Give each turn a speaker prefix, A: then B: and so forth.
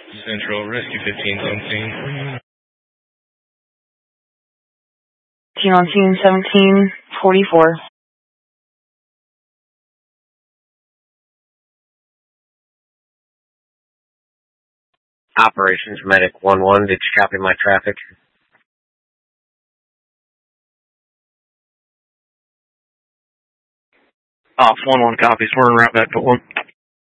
A: Central, Rescue 15's on scene.
B: Team on scene 1744.
C: Operations Medic 1-1, did you copy my traffic?
D: Ops 1-1 copies, we're en route back to 1.